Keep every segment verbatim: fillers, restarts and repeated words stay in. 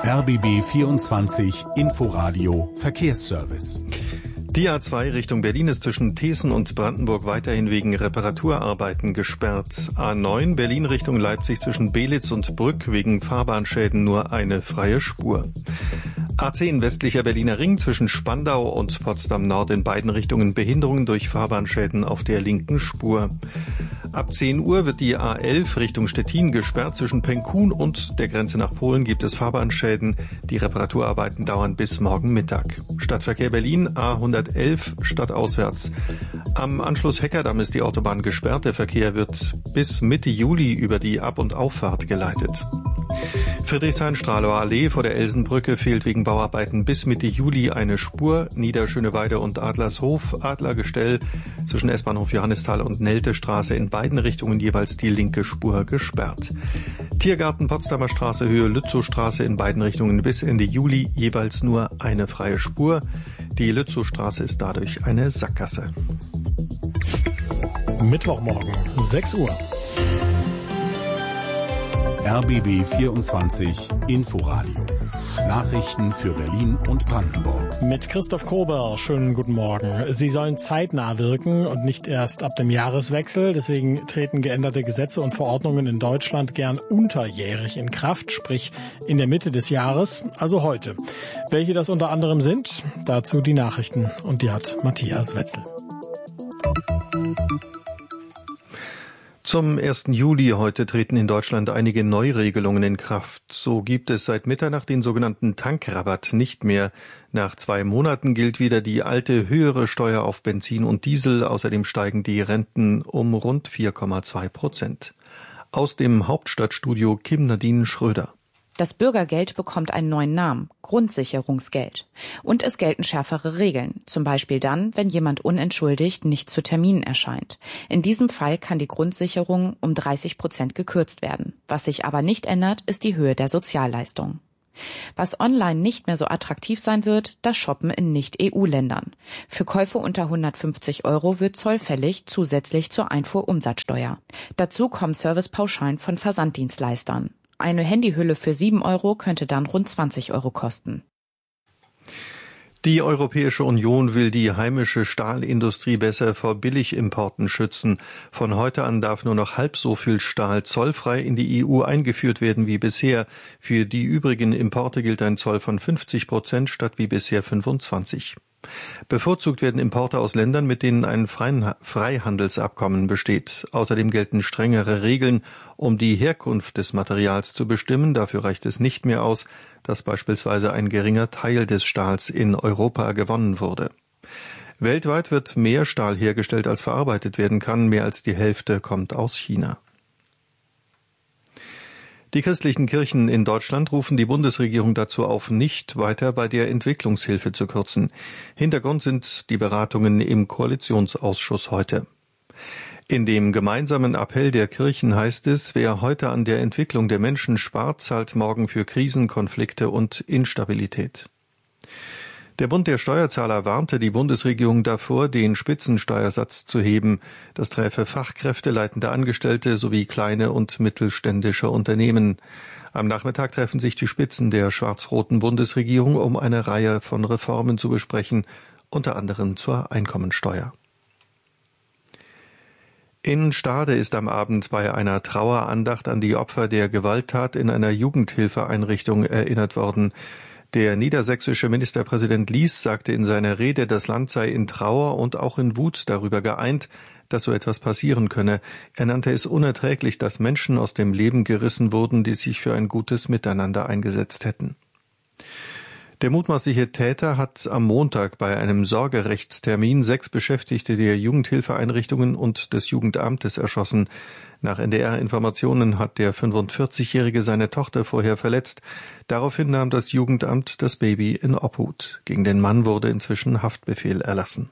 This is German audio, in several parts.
R B B vierundzwanzig Inforadio Verkehrsservice. Die A zwei Richtung Berlin ist zwischen Thesen und Brandenburg weiterhin wegen Reparaturarbeiten gesperrt. A neun Berlin Richtung Leipzig zwischen Belitz und Brück wegen Fahrbahnschäden nur eine freie Spur. A zehn westlicher Berliner Ring zwischen Spandau und Potsdam Nord in beiden Richtungen Behinderungen durch Fahrbahnschäden auf der linken Spur. Ab zehn Uhr wird die A elf Richtung Stettin gesperrt. Zwischen Penkun und der Grenze nach Polen gibt es Fahrbahnschäden. Die Reparaturarbeiten dauern bis morgen Mittag. Stadtverkehr Berlin A hundertelf stadtauswärts. Am Anschluss Heckerdamm ist die Autobahn gesperrt. Der Verkehr wird bis Mitte Juli über die Ab- und Auffahrt geleitet. Friedrichshain-Strahlower Allee vor der Elsenbrücke fehlt wegen Bauarbeiten bis Mitte Juli eine Spur. Niederschöneweide und Adlershof, Adlergestell zwischen S-Bahnhof Johannisthal und Neltestraße in beiden Richtungen jeweils die linke Spur gesperrt. Tiergarten Potsdamer Straße Höhe Lützowstraße in beiden Richtungen bis Ende Juli jeweils nur eine freie Spur. Die Lützowstraße ist dadurch eine Sackgasse. Mittwochmorgen, sechs Uhr. R B B vierundzwanzig Inforadio. Nachrichten für Berlin und Brandenburg. Mit Christoph Kober, schönen guten Morgen. Sie sollen zeitnah wirken und nicht erst ab dem Jahreswechsel. Deswegen treten geänderte Gesetze und Verordnungen in Deutschland gern unterjährig in Kraft, sprich in der Mitte des Jahres, also heute. Welche das unter anderem sind, dazu die Nachrichten und die hat Matthias Wetzel. Zum ersten Juli heute treten in Deutschland einige Neuregelungen in Kraft. So gibt es seit Mitternacht den sogenannten Tankrabatt nicht mehr. Nach zwei Monaten gilt wieder die alte höhere Steuer auf Benzin und Diesel. Außerdem steigen die Renten um rund vier Komma zwei Prozent. Aus dem Hauptstadtstudio Kim Nadine Schröder. Das Bürgergeld bekommt einen neuen Namen, Grundsicherungsgeld. Und es gelten schärfere Regeln, zum Beispiel dann, wenn jemand unentschuldigt nicht zu Terminen erscheint. In diesem Fall kann die Grundsicherung um dreißig Prozent gekürzt werden. Was sich aber nicht ändert, ist die Höhe der Sozialleistung. Was online nicht mehr so attraktiv sein wird, das Shoppen in Nicht-E U-Ländern. Für Käufe unter hundertfünfzig Euro wird Zoll fällig, zusätzlich zur Einfuhrumsatzsteuer. Dazu kommen Servicepauschalen von Versanddienstleistern. Eine Handyhülle für sieben Euro könnte dann rund zwanzig Euro kosten. Die Europäische Union will die heimische Stahlindustrie besser vor Billigimporten schützen. Von heute an darf nur noch halb so viel Stahl zollfrei in die E U eingeführt werden wie bisher. Für die übrigen Importe gilt ein Zoll von fünfzig Prozent statt wie bisher fünfundzwanzig. Bevorzugt werden Importe aus Ländern, mit denen ein Freihandelsabkommen besteht. Außerdem gelten strengere Regeln, um die Herkunft des Materials zu bestimmen. Dafür reicht es nicht mehr aus, dass beispielsweise ein geringer Teil des Stahls in Europa gewonnen wurde. Weltweit wird mehr Stahl hergestellt, als verarbeitet werden kann. Mehr als die Hälfte kommt aus China. Die christlichen Kirchen in Deutschland rufen die Bundesregierung dazu auf, nicht weiter bei der Entwicklungshilfe zu kürzen. Hintergrund sind die Beratungen im Koalitionsausschuss heute. In dem gemeinsamen Appell der Kirchen heißt es, wer heute an der Entwicklung der Menschen spart, zahlt morgen für Krisen, Konflikte und Instabilität. Der Bund der Steuerzahler warnte die Bundesregierung davor, den Spitzensteuersatz zu heben. Das träfe Fachkräfte, leitende Angestellte sowie kleine und mittelständische Unternehmen. Am Nachmittag treffen sich die Spitzen der schwarz-roten Bundesregierung, um eine Reihe von Reformen zu besprechen, unter anderem zur Einkommensteuer. In Stade ist am Abend bei einer Trauerandacht an die Opfer der Gewalttat in einer Jugendhilfeeinrichtung erinnert worden. Der niedersächsische Ministerpräsident Lies sagte in seiner Rede, das Land sei in Trauer und auch in Wut darüber geeint, dass so etwas passieren könne. Er nannte es unerträglich, dass Menschen aus dem Leben gerissen wurden, die sich für ein gutes Miteinander eingesetzt hätten. Der mutmaßliche Täter hat am Montag bei einem Sorgerechtstermin sechs Beschäftigte der Jugendhilfeeinrichtungen und des Jugendamtes erschossen. Nach N D R-Informationen hat der fünfundvierzigjährige seine Tochter vorher verletzt. Daraufhin nahm das Jugendamt das Baby in Obhut. Gegen den Mann wurde inzwischen Haftbefehl erlassen.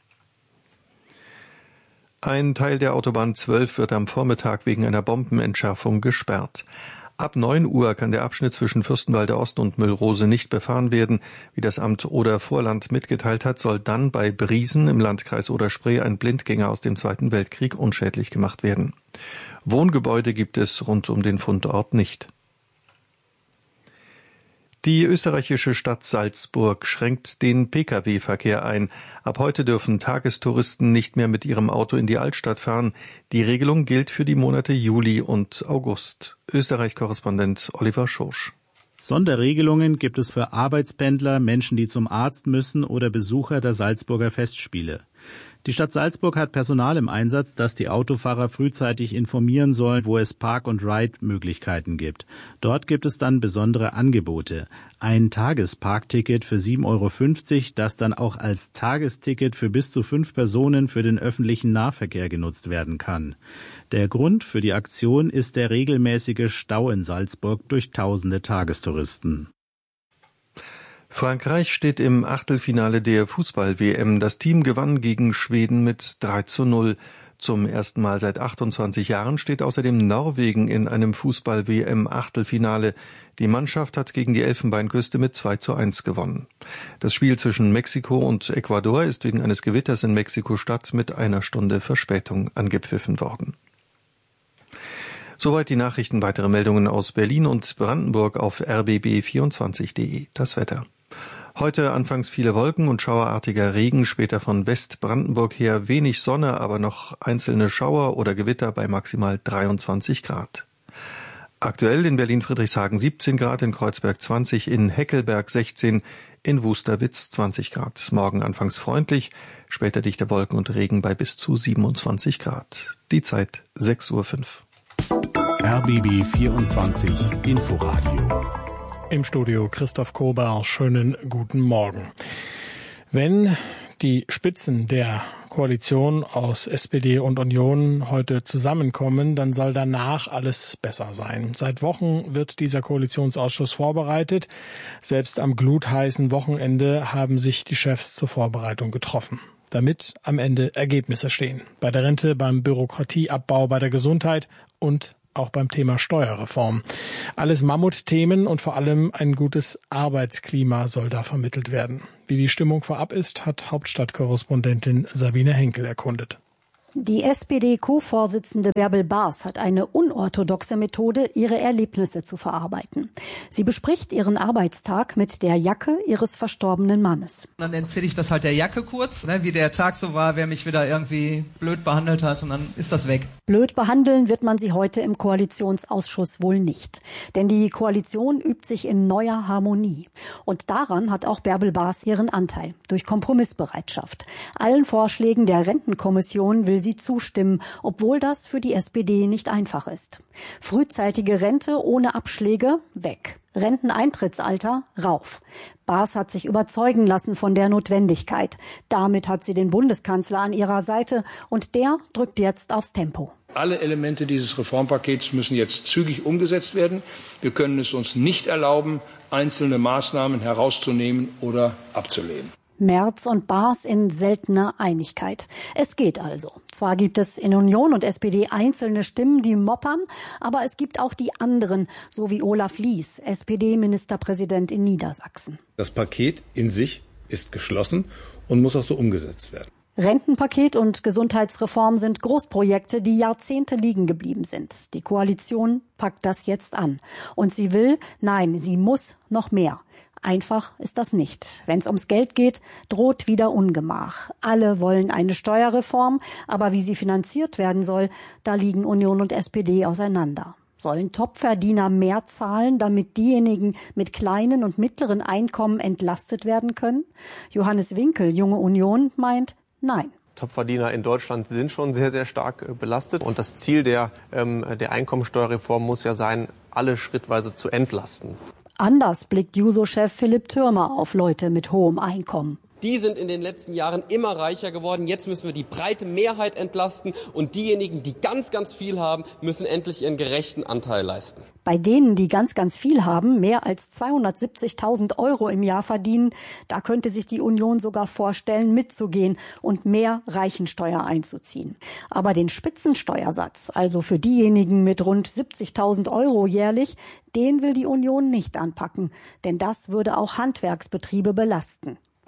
Ein Teil der Autobahn zwölf wird am Vormittag wegen einer Bombenentschärfung gesperrt. Ab neun Uhr kann der Abschnitt zwischen Fürstenwalde Ost und Müllrose nicht befahren werden. Wie das Amt Oder-Vorland mitgeteilt hat, soll dann bei Briesen im Landkreis Oder-Spree ein Blindgänger aus dem Zweiten Weltkrieg unschädlich gemacht werden. Wohngebäude gibt es rund um den Fundort nicht. Die österreichische Stadt Salzburg schränkt den Pkw-Verkehr ein. Ab heute dürfen Tagestouristen nicht mehr mit ihrem Auto in die Altstadt fahren. Die Regelung gilt für die Monate Juli und August. Österreich-Korrespondent Oliver Schorsch. Sonderregelungen gibt es für Arbeitspendler, Menschen, die zum Arzt müssen oder Besucher der Salzburger Festspiele. Die Stadt Salzburg hat Personal im Einsatz, das die Autofahrer frühzeitig informieren soll, wo es Park-and-Ride-Möglichkeiten gibt. Dort gibt es dann besondere Angebote. Ein Tagesparkticket für sieben Euro fünfzig, das dann auch als Tagesticket für bis zu fünf Personen für den öffentlichen Nahverkehr genutzt werden kann. Der Grund für die Aktion ist der regelmäßige Stau in Salzburg durch tausende Tagestouristen. Frankreich steht im Achtelfinale der Fußball-W M. Das Team gewann gegen Schweden mit drei zu null. Zum ersten Mal seit achtundzwanzig Jahren steht außerdem Norwegen in einem Fußball-W M-Achtelfinale. Die Mannschaft hat gegen die Elfenbeinküste mit zwei zu eins gewonnen. Das Spiel zwischen Mexiko und Ecuador ist wegen eines Gewitters in Mexiko-Stadt mit einer Stunde Verspätung angepfiffen worden. Soweit die Nachrichten. Weitere Meldungen aus Berlin und Brandenburg auf r b b vierundzwanzig punkt de. Das Wetter. Heute anfangs viele Wolken und schauerartiger Regen, später von Westbrandenburg her wenig Sonne, aber noch einzelne Schauer oder Gewitter bei maximal dreiundzwanzig Grad. Aktuell in Berlin-Friedrichshagen siebzehn Grad, in Kreuzberg zwanzig, in Heckelberg sechzehn, in Wusterwitz zwanzig Grad. Morgen anfangs freundlich, später dichte Wolken und Regen bei bis zu siebenundzwanzig Grad. Die Zeit sechs Uhr fünf. R B B vierundzwanzig Inforadio. Im Studio Christoph Kober, schönen guten Morgen. Wenn die Spitzen der Koalition aus S P D und Union heute zusammenkommen, dann soll danach alles besser sein. Seit Wochen wird dieser Koalitionsausschuss vorbereitet. Selbst am glutheißen Wochenende haben sich die Chefs zur Vorbereitung getroffen, damit am Ende Ergebnisse stehen. Bei der Rente, beim Bürokratieabbau, bei der Gesundheit und auch beim Thema Steuerreform. Alles Mammutthemen und vor allem ein gutes Arbeitsklima soll da vermittelt werden. Wie die Stimmung vorab ist, hat Hauptstadtkorrespondentin Sabine Henkel erkundet. Die S P D-Co-Vorsitzende Bärbel Baas hat eine unorthodoxe Methode, ihre Erlebnisse zu verarbeiten. Sie bespricht ihren Arbeitstag mit der Jacke ihres verstorbenen Mannes. Dann erzähle ich das halt der Jacke kurz, ne, wie der Tag so war, wer mich wieder irgendwie blöd behandelt hat, und dann ist das weg. Blöd behandeln wird man sie heute im Koalitionsausschuss wohl nicht. Denn die Koalition übt sich in neuer Harmonie. Und daran hat auch Bärbel Baas ihren Anteil, durch Kompromissbereitschaft. Allen Vorschlägen der Rentenkommission will sie zustimmen, obwohl das für die S P D nicht einfach ist. Frühzeitige Rente ohne Abschläge weg. Renteneintrittsalter rauf. Baas hat sich überzeugen lassen von der Notwendigkeit. Damit hat sie den Bundeskanzler an ihrer Seite und der drückt jetzt aufs Tempo. Alle Elemente dieses Reformpakets müssen jetzt zügig umgesetzt werden. Wir können es uns nicht erlauben, einzelne Maßnahmen herauszunehmen oder abzulehnen. Merz und Baas in seltener Einigkeit. Es geht also. Zwar gibt es in Union und S P D einzelne Stimmen, die moppern, aber es gibt auch die anderen, so wie Olaf Lies, S P D-Ministerpräsident in Niedersachsen. Das Paket in sich ist geschlossen und muss auch so umgesetzt werden. Rentenpaket und Gesundheitsreform sind Großprojekte, die Jahrzehnte liegen geblieben sind. Die Koalition packt das jetzt an. Und sie will, nein, sie muss noch mehr. Einfach ist das nicht. Wenn es ums Geld geht, droht wieder Ungemach. Alle wollen eine Steuerreform, aber wie sie finanziert werden soll, da liegen Union und S P D auseinander. Sollen Topverdiener mehr zahlen, damit diejenigen mit kleinen und mittleren Einkommen entlastet werden können? Johannes Winkel, Junge Union, meint nein. Topverdiener in Deutschland sind schon sehr, sehr stark belastet. Und das Ziel der, ähm, der Einkommensteuerreform muss ja sein, alle schrittweise zu entlasten. Anders blickt Juso-Chef Philipp Thürmer auf Leute mit hohem Einkommen. Die sind in den letzten Jahren immer reicher geworden. Jetzt müssen wir die breite Mehrheit entlasten und diejenigen, die ganz, ganz viel haben, müssen endlich ihren gerechten Anteil leisten. Bei denen, die ganz, ganz viel haben, mehr als zweihundertsiebzigtausend Euro im Jahr verdienen, da könnte sich die Union sogar vorstellen, mitzugehen und mehr Reichensteuer einzuziehen. Aber den Spitzensteuersatz, also für diejenigen mit rund siebzigtausend Euro jährlich, den will die Union nicht anpacken, denn das würde auch Handwerksbetriebe belasten.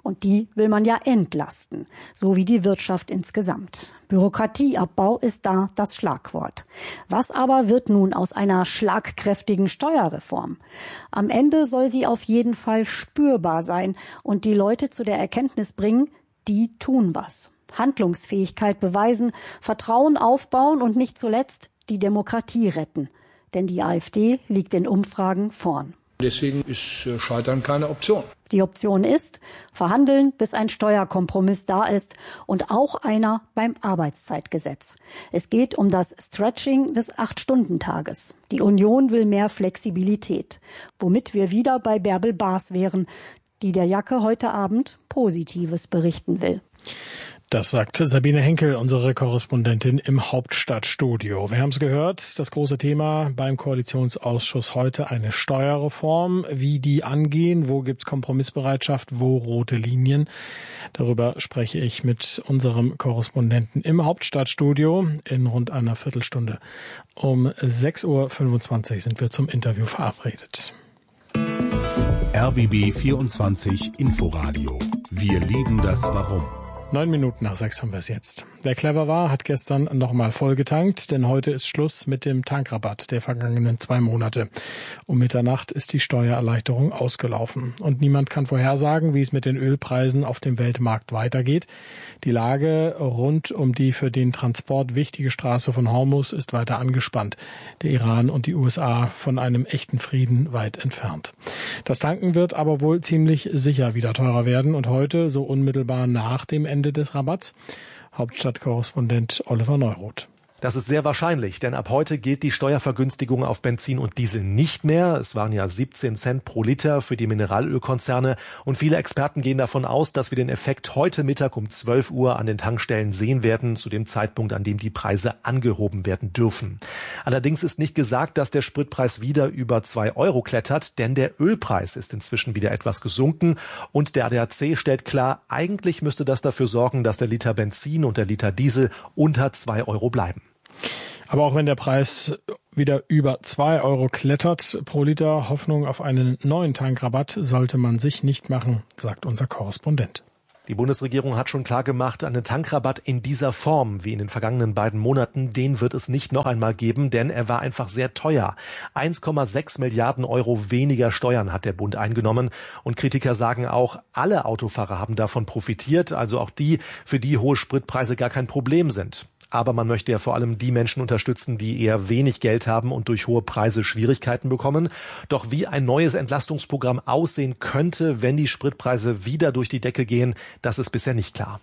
Und die will man ja entlasten, so wie die Wirtschaft insgesamt. Bürokratieabbau ist da das Schlagwort. Was aber wird nun aus einer schlagkräftigen Steuerreform? Am Ende soll sie auf jeden Fall spürbar sein und die Leute zu der Erkenntnis bringen, die tun was. Handlungsfähigkeit beweisen, Vertrauen aufbauen und nicht zuletzt die Demokratie retten. Denn die AfD liegt in Umfragen vorn. Deswegen ist Scheitern keine Option. Die Option ist, verhandeln, bis ein Steuerkompromiss da ist und auch einer beim Arbeitszeitgesetz. Es geht um das Stretching des Acht-Stunden-Tages. Die Union will mehr Flexibilität, womit wir wieder bei Bärbel Baas wären, die der Jacke heute Abend Positives berichten will. Das sagt Sabine Henkel, unsere Korrespondentin im Hauptstadtstudio. Wir haben es gehört, das große Thema beim Koalitionsausschuss heute eine Steuerreform. Wie die angehen, wo gibt's Kompromissbereitschaft, wo rote Linien? Darüber spreche ich mit unserem Korrespondenten im Hauptstadtstudio in rund einer Viertelstunde. Um sechs Uhr fünfundzwanzig sind wir zum Interview verabredet. R B B vierundzwanzig Inforadio. Wir lieben das Warum. Neun Minuten nach sechs haben wir es jetzt. Wer clever war, hat gestern nochmal vollgetankt, denn heute ist Schluss mit dem Tankrabatt der vergangenen zwei Monate. Um Mitternacht ist die Steuererleichterung ausgelaufen. Und niemand kann vorhersagen, wie es mit den Ölpreisen auf dem Weltmarkt weitergeht. Die Lage rund um die für den Transport wichtige Straße von Hormuz ist weiter angespannt. Der Iran und die U S A von einem echten Frieden weit entfernt. Das Tanken wird aber wohl ziemlich sicher wieder teurer werden und heute, so unmittelbar nach dem Ende des Rabatts, Hauptstadtkorrespondent Oliver Neuroth. Das ist sehr wahrscheinlich, denn ab heute gilt die Steuervergünstigung auf Benzin und Diesel nicht mehr. Es waren ja siebzehn Cent pro Liter für die Mineralölkonzerne und viele Experten gehen davon aus, dass wir den Effekt heute Mittag um zwölf Uhr an den Tankstellen sehen werden, zu dem Zeitpunkt, an dem die Preise angehoben werden dürfen. Allerdings ist nicht gesagt, dass der Spritpreis wieder über zwei Euro klettert, denn der Ölpreis ist inzwischen wieder etwas gesunken und der A D A C stellt klar, eigentlich müsste das dafür sorgen, dass der Liter Benzin und der Liter Diesel unter zwei Euro bleiben. Aber auch wenn der Preis wieder über zwei Euro klettert pro Liter, Hoffnung auf einen neuen Tankrabatt sollte man sich nicht machen, sagt unser Korrespondent. Die Bundesregierung hat schon klar gemacht, einen Tankrabatt in dieser Form wie in den vergangenen beiden Monaten, den wird es nicht noch einmal geben, denn er war einfach sehr teuer. eins Komma sechs Milliarden Euro weniger Steuern hat der Bund eingenommen und Kritiker sagen auch, alle Autofahrer haben davon profitiert, also auch die, für die hohe Spritpreise gar kein Problem sind. Aber man möchte ja vor allem die Menschen unterstützen, die eher wenig Geld haben und durch hohe Preise Schwierigkeiten bekommen. Doch wie ein neues Entlastungsprogramm aussehen könnte, wenn die Spritpreise wieder durch die Decke gehen, das ist bisher nicht klar.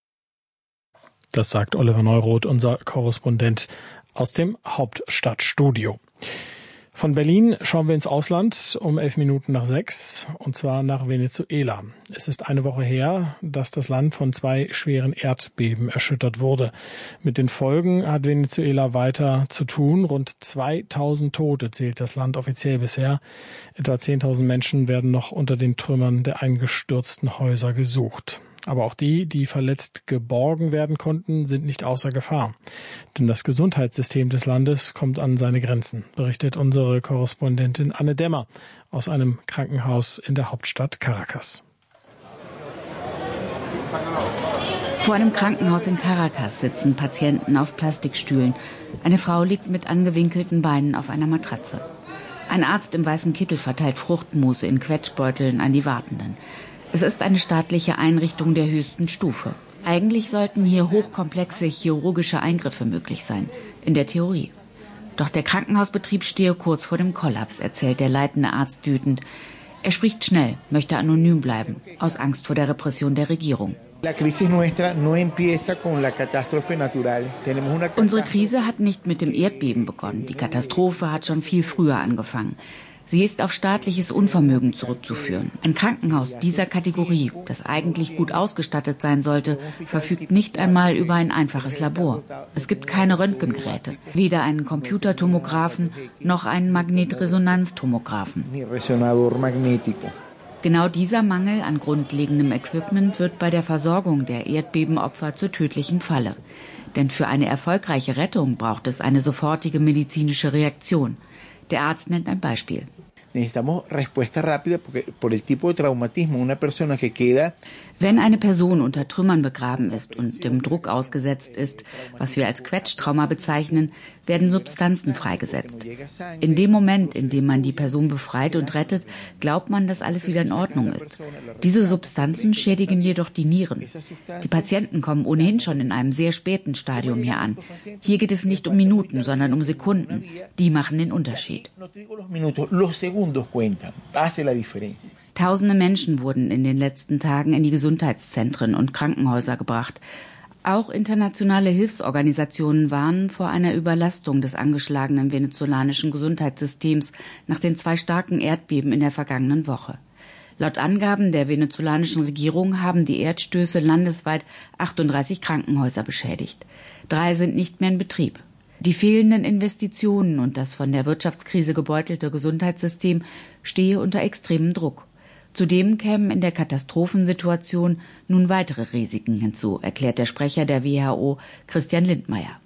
Das sagt Oliver Neuroth, unser Korrespondent aus dem Hauptstadtstudio. Von Berlin schauen wir ins Ausland um elf Minuten nach sechs, und zwar nach Venezuela. Es ist eine Woche her, dass das Land von zwei schweren Erdbeben erschüttert wurde. Mit den Folgen hat Venezuela weiter zu tun. Rund zweitausend Tote zählt das Land offiziell bisher. Etwa zehntausend Menschen werden noch unter den Trümmern der eingestürzten Häuser gesucht. Aber auch die, die verletzt geborgen werden konnten, sind nicht außer Gefahr. Denn das Gesundheitssystem des Landes kommt an seine Grenzen, berichtet unsere Korrespondentin Anne Dämmer aus einem Krankenhaus in der Hauptstadt Caracas. Vor einem Krankenhaus in Caracas sitzen Patienten auf Plastikstühlen. Eine Frau liegt mit angewinkelten Beinen auf einer Matratze. Ein Arzt im weißen Kittel verteilt Fruchtmus in Quetschbeuteln an die Wartenden. Es ist eine staatliche Einrichtung der höchsten Stufe. Eigentlich sollten hier hochkomplexe chirurgische Eingriffe möglich sein, in der Theorie. Doch der Krankenhausbetrieb stehe kurz vor dem Kollaps, erzählt der leitende Arzt wütend. Er spricht schnell, möchte anonym bleiben, aus Angst vor der Repression der Regierung. Unsere Krise hat nicht mit dem Erdbeben begonnen. Die Katastrophe hat schon viel früher angefangen. Sie ist auf staatliches Unvermögen zurückzuführen. Ein Krankenhaus dieser Kategorie, das eigentlich gut ausgestattet sein sollte, verfügt nicht einmal über ein einfaches Labor. Es gibt keine Röntgengeräte, weder einen Computertomographen noch einen Magnetresonanztomographen. Genau dieser Mangel an grundlegendem Equipment wird bei der Versorgung der Erdbebenopfer zur tödlichen Falle. Denn für eine erfolgreiche Rettung braucht es eine sofortige medizinische Reaktion. Der Arzt nennt ein Beispiel. Wenn eine Person unter Trümmern begraben ist und dem Druck ausgesetzt ist, was wir als Quetschtrauma bezeichnen, werden Substanzen freigesetzt. In dem Moment, in dem man die Person befreit und rettet, glaubt man, dass alles wieder in Ordnung ist. Diese Substanzen schädigen jedoch die Nieren. Die Patienten kommen ohnehin schon in einem sehr späten Stadium hier an. Hier geht es nicht um Minuten, sondern um Sekunden. Die machen den Unterschied. Tausende Menschen wurden in den letzten Tagen in die Gesundheitszentren und Krankenhäuser gebracht. Auch internationale Hilfsorganisationen warnen vor einer Überlastung des angeschlagenen venezolanischen Gesundheitssystems nach den zwei starken Erdbeben in der vergangenen Woche. Laut Angaben der venezolanischen Regierung haben die Erdstöße landesweit achtunddreißig Krankenhäuser beschädigt. Drei sind nicht mehr in Betrieb. Die fehlenden Investitionen und das von der Wirtschaftskrise gebeutelte Gesundheitssystem stehe unter extremem Druck. Zudem kämen in der Katastrophensituation nun weitere Risiken hinzu, erklärt der Sprecher der W H O, Christian Lindmeier.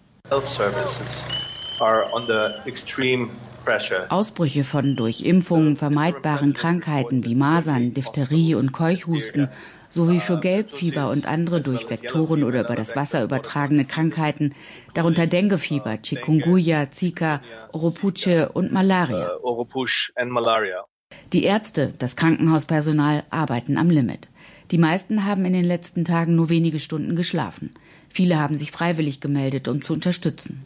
Ausbrüche von durch Impfungen vermeidbaren Krankheiten wie Masern, Diphtherie und Keuchhusten sowie für Gelbfieber und andere durch Vektoren oder über das Wasser übertragene Krankheiten, darunter Denguefieber, Chikungunya, Zika, Oropuche und Malaria. Die Ärzte, das Krankenhauspersonal arbeiten am Limit. Die meisten haben in den letzten Tagen nur wenige Stunden geschlafen. Viele haben sich freiwillig gemeldet, um zu unterstützen.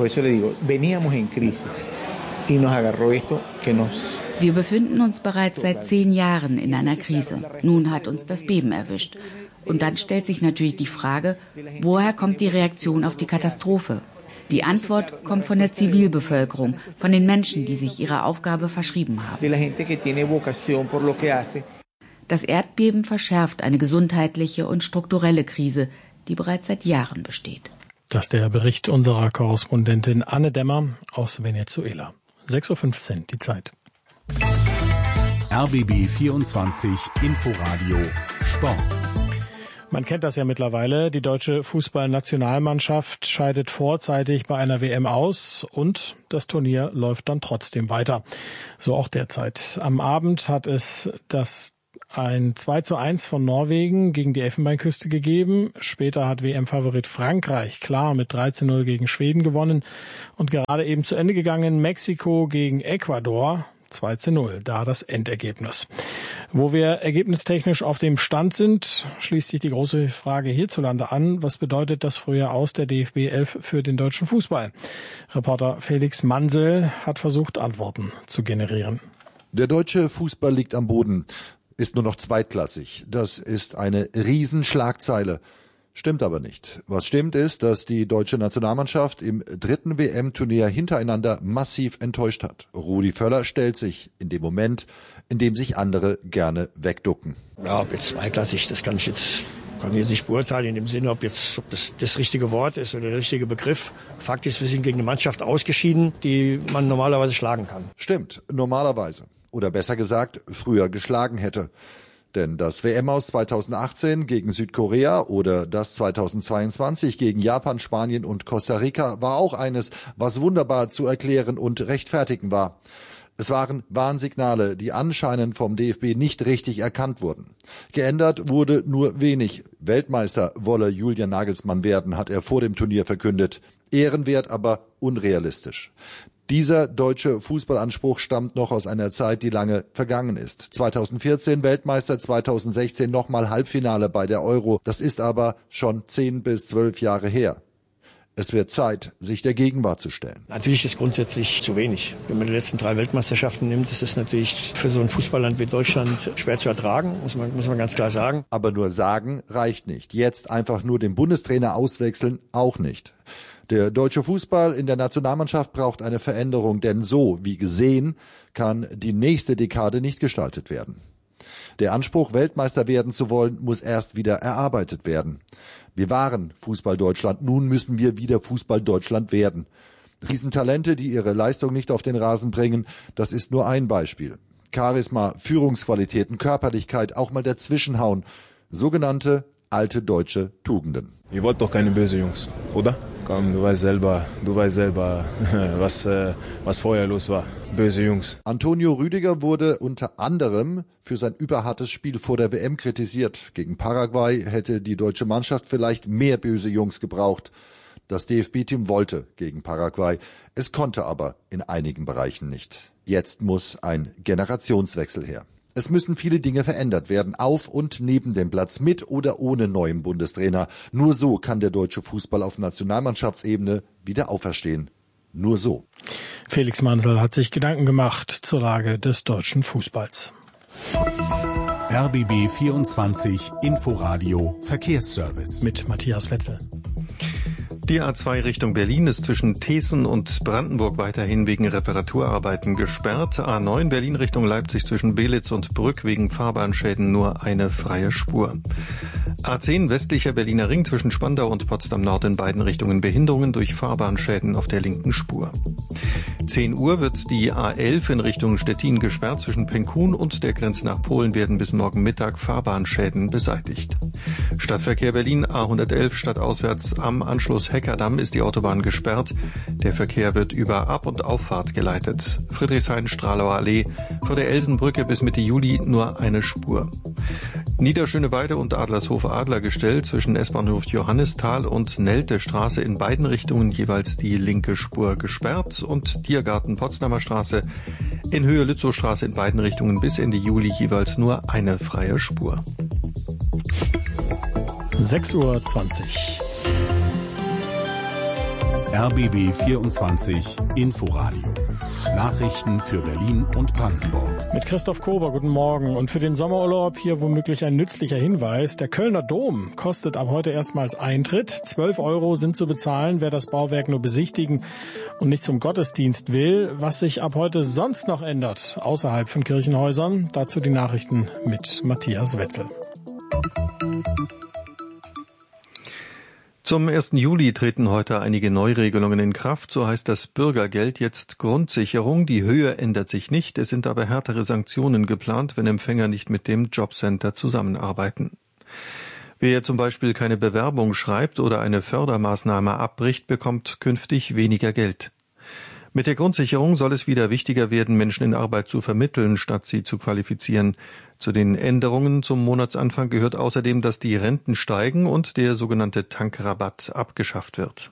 Wir befinden uns bereits seit zehn Jahren in einer Krise. Nun hat uns das Beben erwischt. Und dann stellt sich natürlich die Frage, woher kommt die Reaktion auf die Katastrophe? Die Antwort kommt von der Zivilbevölkerung, von den Menschen, die sich ihrer Aufgabe verschrieben haben. Das Erdbeben verschärft eine gesundheitliche und strukturelle Krise, die bereits seit Jahren besteht. Das ist der Bericht unserer Korrespondentin Anne Dämmer aus Venezuela. sechs Uhr fünfzehn die Zeit. R B B vierundzwanzig Inforadio Sport. Man kennt das ja mittlerweile. Die deutsche Fußballnationalmannschaft scheidet vorzeitig bei einer W M aus und das Turnier läuft dann trotzdem weiter. So auch derzeit. Am Abend hat es das ein zwei zu eins von Norwegen gegen die Elfenbeinküste gegeben. Später hat W M-Favorit Frankreich klar mit drei zu null gegen Schweden gewonnen. Und gerade eben zu Ende gegangen Mexiko gegen Ecuador. zwei zu null, da das Endergebnis. Wo wir ergebnistechnisch auf dem Stand sind, schließt sich die große Frage hierzulande an. Was bedeutet das frühe Aus der D F B elf für den deutschen Fußball? Reporter Felix Mansel hat versucht, Antworten zu generieren. Der deutsche Fußball liegt am Boden, ist nur noch zweitklassig. Das ist eine Riesenschlagzeile. Stimmt aber nicht. Was stimmt ist, dass die deutsche Nationalmannschaft im dritten W M-Turnier hintereinander massiv enttäuscht hat. Rudi Völler stellt sich in dem Moment, in dem sich andere gerne wegducken. Ja, ob jetzt zweiklassig, das kann ich jetzt, kann ich jetzt nicht beurteilen in dem Sinne, ob jetzt ob das das richtige Wort ist oder der richtige Begriff. Fakt ist, wir sind gegen eine Mannschaft ausgeschieden, die man normalerweise schlagen kann. Stimmt, normalerweise. Oder besser gesagt, früher geschlagen hätte. Denn das W M aus zweitausendachtzehn gegen Südkorea oder das zweitausendzweiundzwanzig gegen Japan, Spanien und Costa Rica war auch eines, was wunderbar zu erklären und rechtfertigen war. Es waren Warnsignale, die anscheinend vom D F B nicht richtig erkannt wurden. Geändert wurde nur wenig. Weltmeister wolle Julian Nagelsmann werden, hat er vor dem Turnier verkündet. Ehrenwert, aber unrealistisch. Dieser deutsche Fußballanspruch stammt noch aus einer Zeit, die lange vergangen ist. zweitausendvierzehn Weltmeister, zweitausendsechzehn nochmal Halbfinale bei der Euro. Das ist aber schon zehn bis zwölf Jahre her. Es wird Zeit, sich der Gegenwart zu stellen. Natürlich ist grundsätzlich zu wenig. Wenn man die letzten drei Weltmeisterschaften nimmt, ist es natürlich für so ein Fußballland wie Deutschland schwer zu ertragen, muss man, muss man ganz klar sagen. Aber nur sagen reicht nicht. Jetzt einfach nur den Bundestrainer auswechseln auch nicht. Der deutsche Fußball in der Nationalmannschaft braucht eine Veränderung, denn so wie gesehen kann die nächste Dekade nicht gestaltet werden. Der Anspruch, Weltmeister werden zu wollen, muss erst wieder erarbeitet werden. Wir waren Fußball Deutschland, nun müssen wir wieder Fußball Deutschland werden. Riesentalente, die ihre Leistung nicht auf den Rasen bringen, das ist nur ein Beispiel. Charisma, Führungsqualitäten, Körperlichkeit, auch mal dazwischenhauen. Sogenannte alte deutsche Tugenden. Ihr wollt doch keine böse Jungs, oder? Komm, du weißt selber, du weißt selber, was, äh, was vorher los war. Böse Jungs. Antonio Rüdiger wurde unter anderem für sein überhartes Spiel vor der W M kritisiert. Gegen Paraguay hätte die deutsche Mannschaft vielleicht mehr böse Jungs gebraucht. Das D F B-Team wollte gegen Paraguay. Es konnte aber in einigen Bereichen nicht. Jetzt muss ein Generationswechsel her. Es müssen viele Dinge verändert werden, auf und neben dem Platz, mit oder ohne neuen Bundestrainer. Nur so kann der deutsche Fußball auf Nationalmannschaftsebene wieder auferstehen. Nur so. Felix Mansel hat sich Gedanken gemacht zur Lage des deutschen Fußballs. R B B vierundzwanzig Inforadio Verkehrsservice mit Matthias Wetzel. Die A zwei Richtung Berlin ist zwischen Teeßen und Brandenburg weiterhin wegen Reparaturarbeiten gesperrt. A neun Berlin Richtung Leipzig zwischen Belitz und Brück wegen Fahrbahnschäden nur eine freie Spur. A zehn westlicher Berliner Ring zwischen Spandau und Potsdam Nord in beiden Richtungen Behinderungen durch Fahrbahnschäden auf der linken Spur. zehn Uhr wird die A elf in Richtung Stettin gesperrt. Zwischen Penkun und der Grenze nach Polen werden bis morgen Mittag Fahrbahnschäden beseitigt. Stadtverkehr Berlin A hundertelf stadtauswärts am Anschluss Heckerdamm ist die Autobahn gesperrt. Der Verkehr wird über Ab- und Auffahrt geleitet. Friedrichshain-Stralauer Allee vor der Elsenbrücke bis Mitte Juli nur eine Spur. Niederschöneweide und Adlershof-Adlergestell zwischen S-Bahnhof Johannisthal und Nelte-Straße in beiden Richtungen jeweils die linke Spur gesperrt und Tiergarten Potsdamer Straße in Höhe Lützowstraße in beiden Richtungen bis Ende Juli jeweils nur eine freie Spur. sechs Uhr zwanzig. R B B vierundzwanzig Inforadio. Nachrichten für Berlin und Brandenburg. Mit Christoph Kober, guten Morgen. Und für den Sommerurlaub hier womöglich ein nützlicher Hinweis. Der Kölner Dom kostet ab heute erstmals Eintritt. zwölf Euro sind zu bezahlen, wer das Bauwerk nur besichtigen und nicht zum Gottesdienst will. Was sich ab heute sonst noch ändert, außerhalb von Kirchenhäusern, dazu die Nachrichten mit Matthias Wetzel. Zum ersten Juli treten heute einige Neuregelungen in Kraft. So heißt das Bürgergeld jetzt Grundsicherung. Die Höhe ändert sich nicht. Es sind aber härtere Sanktionen geplant, wenn Empfänger nicht mit dem Jobcenter zusammenarbeiten. Wer zum Beispiel keine Bewerbung schreibt oder eine Fördermaßnahme abbricht, bekommt künftig weniger Geld. Mit der Grundsicherung soll es wieder wichtiger werden, Menschen in Arbeit zu vermitteln, statt sie zu qualifizieren. Zu den Änderungen zum Monatsanfang gehört außerdem, dass die Renten steigen und der sogenannte Tankrabatt abgeschafft wird.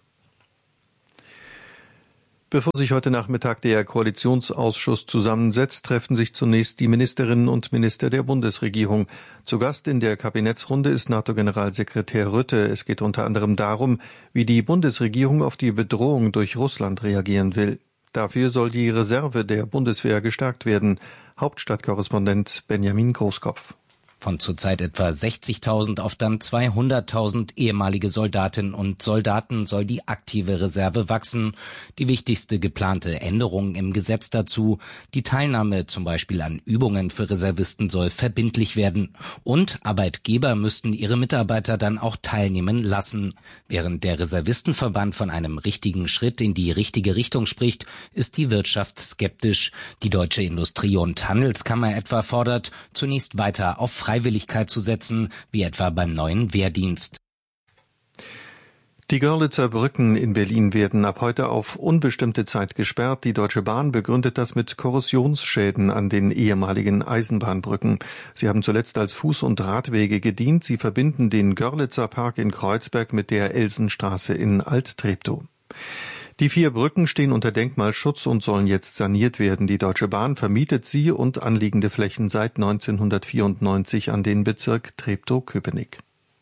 Bevor sich heute Nachmittag der Koalitionsausschuss zusammensetzt, treffen sich zunächst die Ministerinnen und Minister der Bundesregierung. Zu Gast in der Kabinettsrunde ist NATO-Generalsekretär Rutte. Es geht unter anderem darum, wie die Bundesregierung auf die Bedrohung durch Russland reagieren will. Dafür soll die Reserve der Bundeswehr gestärkt werden. Hauptstadtkorrespondent Benjamin Großkopf. Von zurzeit etwa sechzigtausend auf dann zweihunderttausend ehemalige Soldatinnen und Soldaten soll die aktive Reserve wachsen. Die wichtigste geplante Änderung im Gesetz dazu: die Teilnahme zum Beispiel an Übungen für Reservisten soll verbindlich werden. Und Arbeitgeber müssten ihre Mitarbeiter dann auch teilnehmen lassen. Während der Reservistenverband von einem richtigen Schritt in die richtige Richtung spricht, ist die Wirtschaft skeptisch. Die Deutsche Industrie- und Handelskammer etwa fordert, zunächst weiter auf Freiwilligkeit zu setzen, wie etwa beim neuen Wehrdienst. Die Görlitzer Brücken in Berlin werden ab heute auf unbestimmte Zeit gesperrt. Die Deutsche Bahn begründet das mit Korrosionsschäden an den ehemaligen Eisenbahnbrücken. Sie haben zuletzt als Fuß- und Radwege gedient. Sie verbinden den Görlitzer Park in Kreuzberg mit der Elsenstraße in Alt-Treptow. Die vier Brücken stehen unter Denkmalschutz und sollen jetzt saniert werden. Die Deutsche Bahn vermietet sie und anliegende Flächen seit neunzehnhundertvierundneunzig an den Bezirk Treptow-Köpenick.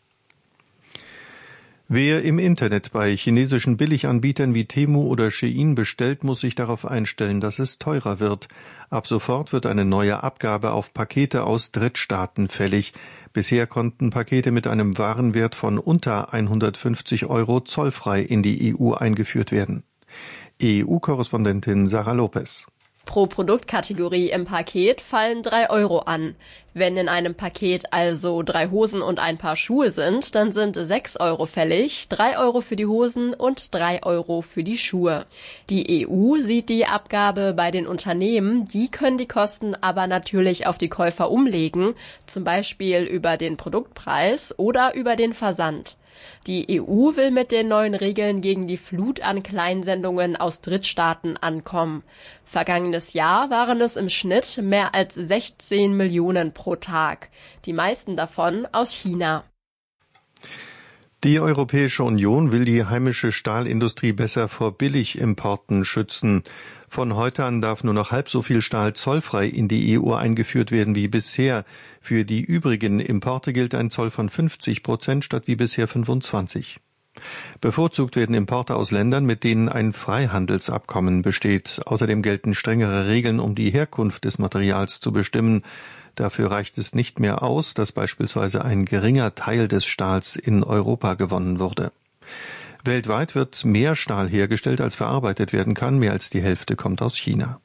Wer im Internet bei chinesischen Billiganbietern wie Temu oder Shein bestellt, muss sich darauf einstellen, dass es teurer wird. Ab sofort wird eine neue Abgabe auf Pakete aus Drittstaaten fällig. Bisher konnten Pakete mit einem Warenwert von unter hundertfünfzig Euro zollfrei in die E U eingeführt werden. E U-Korrespondentin Sarah Lopez. Pro Produktkategorie im Paket fallen drei Euro an. Wenn in einem Paket also drei Hosen und ein Paar Schuhe sind, dann sind sechs Euro fällig, drei Euro für die Hosen und drei Euro für die Schuhe. Die E U sieht die Abgabe bei den Unternehmen, die können die Kosten aber natürlich auf die Käufer umlegen, zum Beispiel über den Produktpreis oder über den Versand. Die E U will mit den neuen Regeln gegen die Flut an Kleinsendungen aus Drittstaaten ankommen. Vergangenes Jahr waren es im Schnitt mehr als sechzehn Millionen pro Tag. Die meisten davon aus China. Die Europäische Union will die heimische Stahlindustrie besser vor Billigimporten schützen. Von heute an darf nur noch halb so viel Stahl zollfrei in die E U eingeführt werden wie bisher. Für die übrigen Importe gilt ein Zoll von fünfzig Prozent statt wie bisher fünfundzwanzig. Bevorzugt werden Importe aus Ländern, mit denen ein Freihandelsabkommen besteht. Außerdem gelten strengere Regeln, um die Herkunft des Materials zu bestimmen. Dafür reicht es nicht mehr aus, dass beispielsweise ein geringer Teil des Stahls in Europa gewonnen wurde. Weltweit wird mehr Stahl hergestellt, als verarbeitet werden kann. Mehr als die Hälfte kommt aus China.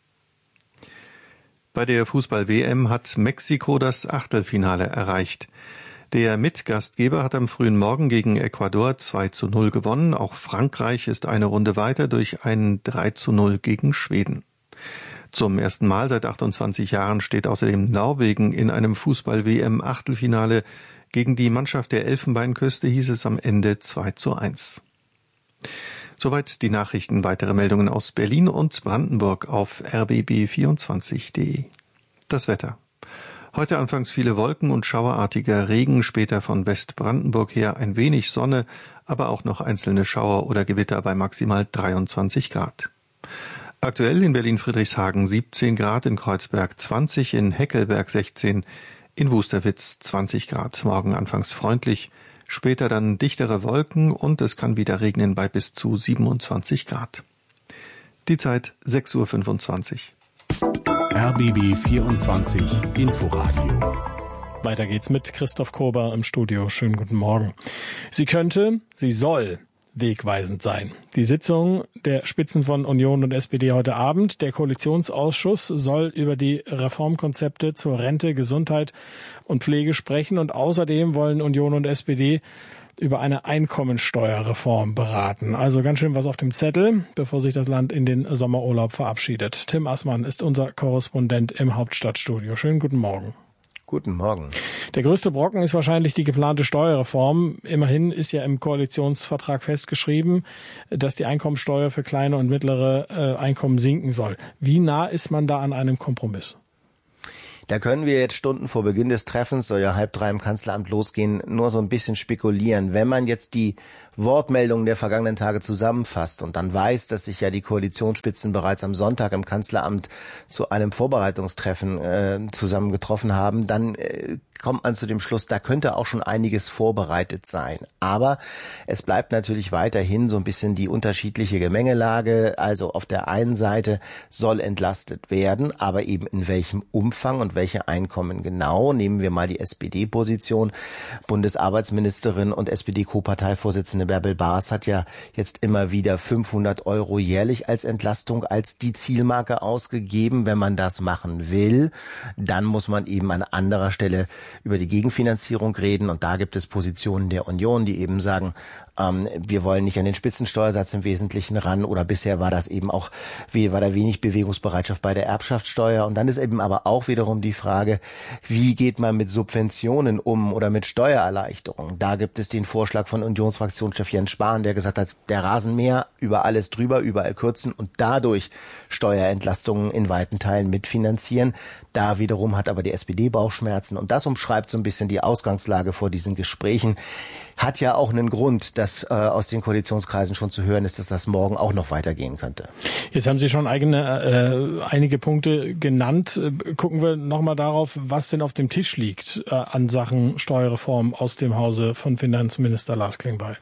Bei der Fußball-W M hat Mexiko das Achtelfinale erreicht. Der Mitgastgeber hat am frühen Morgen gegen Ecuador zwei zu null gewonnen. Auch Frankreich ist eine Runde weiter durch ein drei zu null gegen Schweden. Zum ersten Mal seit achtundzwanzig Jahren steht außerdem Norwegen in einem Fußball-W M-Achtelfinale. Gegen die Mannschaft der Elfenbeinküste hieß es am Ende zwei zu eins. Soweit die Nachrichten. Weitere Meldungen aus Berlin und Brandenburg auf r b b vierundzwanzig punkt de. Das Wetter. Heute anfangs viele Wolken und schauerartiger Regen, später von Westbrandenburg her ein wenig Sonne, aber auch noch einzelne Schauer oder Gewitter bei maximal dreiundzwanzig Grad. Aktuell in Berlin-Friedrichshagen siebzehn Grad, in Kreuzberg zwanzig, in Heckelberg sechzehn, in Wusterwitz zwanzig Grad. Morgen anfangs freundlich, später dann dichtere Wolken und es kann wieder regnen bei bis zu siebenundzwanzig Grad. Die Zeit sechs Uhr fünfundzwanzig. R B B vierundzwanzig Inforadio. Weiter geht's mit Christoph Kober im Studio. Schönen guten Morgen. Sie könnte, sie soll wegweisend sein. Die Sitzung der Spitzen von Union und S P D heute Abend. Der Koalitionsausschuss soll über die Reformkonzepte zur Rente, Gesundheit und Pflege sprechen und außerdem wollen Union und S P D über eine Einkommensteuerreform beraten. Also ganz schön was auf dem Zettel, bevor sich das Land in den Sommerurlaub verabschiedet. Tim Assmann ist unser Korrespondent im Hauptstadtstudio. Schönen guten Morgen. Guten Morgen. Der größte Brocken ist wahrscheinlich die geplante Steuerreform. Immerhin ist ja im Koalitionsvertrag festgeschrieben, dass die Einkommensteuer für kleine und mittlere äh, Einkommen sinken soll. Wie nah ist man da an einem Kompromiss? Da können wir jetzt Stunden vor Beginn des Treffens, soll ja halb drei im Kanzleramt losgehen, nur so ein bisschen spekulieren. Wenn man jetzt die Wortmeldungen der vergangenen Tage zusammenfasst und dann weiß, dass sich ja die Koalitionsspitzen bereits am Sonntag im Kanzleramt zu einem Vorbereitungstreffen äh, zusammengetroffen haben, dann äh, kommt man zu dem Schluss, da könnte auch schon einiges vorbereitet sein. Aber es bleibt natürlich weiterhin so ein bisschen die unterschiedliche Gemengelage. Also auf der einen Seite soll entlastet werden, aber eben in welchem Umfang und welche Einkommen genau. Nehmen wir mal die S P D-Position. Bundesarbeitsministerin und S P D-Co-Parteivorsitzende Bärbel Baas hat ja jetzt immer wieder fünfhundert Euro jährlich als Entlastung als die Zielmarke ausgegeben. Wenn man das machen will, dann muss man eben an anderer Stelle über die Gegenfinanzierung reden. Und da gibt es Positionen der Union, die eben sagen, ähm, wir wollen nicht an den Spitzensteuersatz im Wesentlichen ran. Oder bisher war das eben auch, wie war da wenig Bewegungsbereitschaft bei der Erbschaftssteuer. Und dann ist eben aber auch wiederum die Frage, wie geht man mit Subventionen um oder mit Steuererleichterungen? Da gibt es den Vorschlag von Unionsfraktionschef Jens Spahn, der gesagt hat, der Rasenmäher über alles drüber, überall kürzen und dadurch Steuerentlastungen in weiten Teilen mitfinanzieren. Da wiederum hat aber die S P D Bauchschmerzen und das umschreibt so ein bisschen die Ausgangslage vor diesen Gesprächen. Hat ja auch einen Grund, dass äh, aus den Koalitionskreisen schon zu hören ist, dass das morgen auch noch weitergehen könnte. Jetzt haben Sie schon eigene, äh, einige Punkte genannt. Gucken wir nochmal darauf, was denn auf dem Tisch liegt äh, an Sachen Steuerreform aus dem Hause von Finanzminister Lars Klingbeil.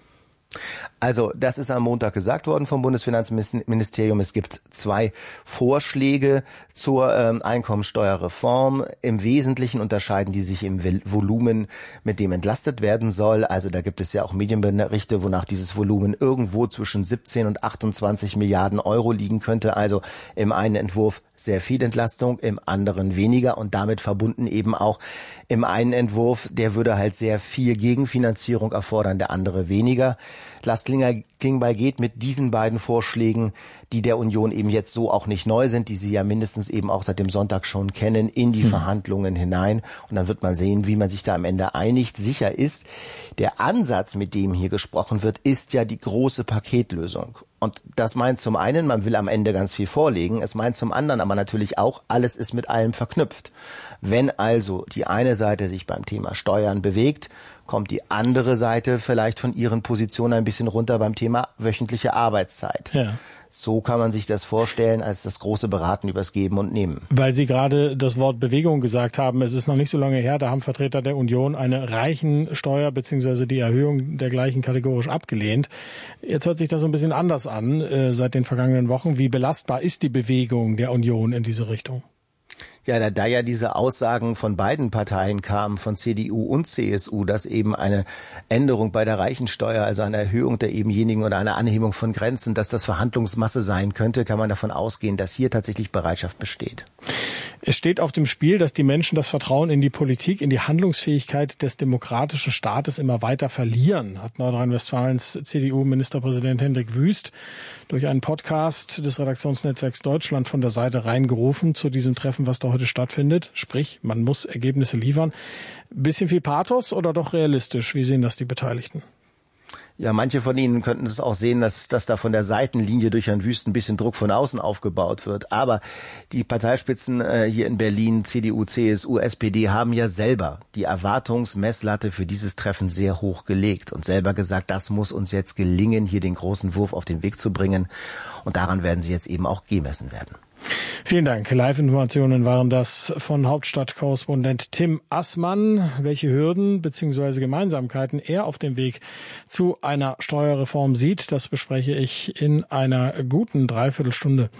Also das ist am Montag gesagt worden vom Bundesfinanzministerium. Es gibt zwei Vorschläge zur ähm, Einkommensteuerreform. Im Wesentlichen unterscheiden die sich im Volumen, mit dem entlastet werden soll. Also da gibt es ja auch Medienberichte, wonach dieses Volumen irgendwo zwischen siebzehn und achtundzwanzig Milliarden Euro liegen könnte. Also im einen Entwurf sehr viel Entlastung, im anderen weniger und damit verbunden eben auch im einen Entwurf, der würde halt sehr viel Gegenfinanzierung erfordern, der andere weniger. Lars Klingbeil geht mit diesen beiden Vorschlägen, die der Union eben jetzt so auch nicht neu sind, die sie ja mindestens eben auch seit dem Sonntag schon kennen, in die hm. Verhandlungen hinein. Und dann wird man sehen, wie man sich da am Ende einigt. Sicher ist, der Ansatz, mit dem hier gesprochen wird, ist ja die große Paketlösung. Und das meint zum einen, man will am Ende ganz viel vorlegen. Es meint zum anderen aber natürlich auch, alles ist mit allem verknüpft. Wenn also die eine Seite sich beim Thema Steuern bewegt, kommt die andere Seite vielleicht von ihren Positionen ein bisschen runter beim Thema wöchentliche Arbeitszeit. Ja. So kann man sich das vorstellen als das große Beraten übers Geben und Nehmen. Weil Sie gerade das Wort Bewegung gesagt haben, es ist noch nicht so lange her, da haben Vertreter der Union eine Reichensteuer bzw. die Erhöhung der gleichen kategorisch abgelehnt. Jetzt hört sich das so ein bisschen anders an äh, seit den vergangenen Wochen. Wie belastbar ist die Bewegung der Union in diese Richtung? Ja, da, da ja diese Aussagen von beiden Parteien kamen, von C D U und C S U, dass eben eine Änderung bei der Reichensteuer, also eine Erhöhung der ebenjenigen oder eine Anhebung von Grenzen, dass das Verhandlungsmasse sein könnte, kann man davon ausgehen, dass hier tatsächlich Bereitschaft besteht. Es steht auf dem Spiel, dass die Menschen das Vertrauen in die Politik, in die Handlungsfähigkeit des demokratischen Staates immer weiter verlieren, hat Nordrhein-Westfalens C D U-Ministerpräsident Hendrik Wüst durch einen Podcast des Redaktionsnetzwerks Deutschland von der Seite reingerufen zu diesem Treffen, was da heute stattfindet. Sprich, man muss Ergebnisse liefern. Bisschen viel Pathos oder doch realistisch? Wie sehen das die Beteiligten? Ja, manche von Ihnen könnten es auch sehen, dass, dass da von der Seitenlinie durch Herrn Wüst ein bisschen Druck von außen aufgebaut wird. Aber die Parteispitzen äh, hier in Berlin, C D U, C S U, S P D, haben ja selber die Erwartungsmesslatte für dieses Treffen sehr hoch gelegt und selber gesagt, das muss uns jetzt gelingen, hier den großen Wurf auf den Weg zu bringen. Und daran werden sie jetzt eben auch gemessen werden. Vielen Dank. Live-Informationen waren das von Hauptstadtkorrespondent Tim Assmann. Welche Hürden bzw. Gemeinsamkeiten er auf dem Weg zu einer Steuerreform sieht, das bespreche ich in einer guten Dreiviertelstunde